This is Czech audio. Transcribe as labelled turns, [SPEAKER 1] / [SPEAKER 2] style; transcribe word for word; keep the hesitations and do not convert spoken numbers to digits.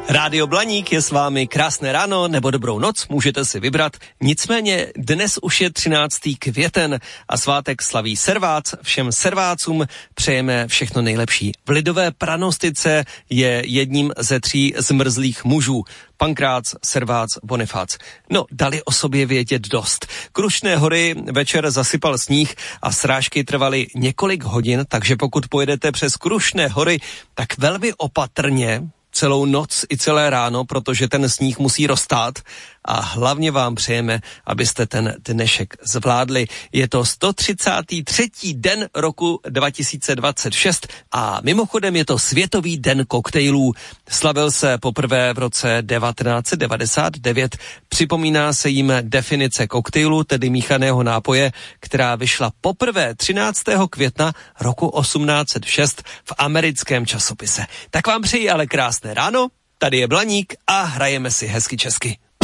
[SPEAKER 1] Rádio Blaník je s vámi, krásné ráno nebo dobrou noc, můžete si vybrat. Nicméně dnes už je třináctý květen a svátek slaví Servác. Všem servácům přejeme všechno nejlepší. V lidové pranostice je jedním ze tří zmrzlých mužů. Pankrác, Servác, Bonifác. No, dali o sobě vědět dost. Krušné hory večer zasypal sníh a srážky trvaly několik hodin, takže pokud pojedete přes Krušné hory, tak velmi opatrně celou noc i celé ráno, protože ten sníh musí roztát a hlavně vám přejeme, abyste ten dnešek zvládli. Je to sto třicátý třetí den roku dva tisíce dvacet šest a mimochodem je to Světový den koktejlů. Slavil se poprvé v roce devatenáct set devadesát devět. Připomíná se jim definice koktejlu, tedy míchaného nápoje, která vyšla poprvé třináctého května roku osmnáct set šest v americkém časopise. Tak vám přeji ale krásné ráno, tady je Blaník a hrajeme si hezky česky.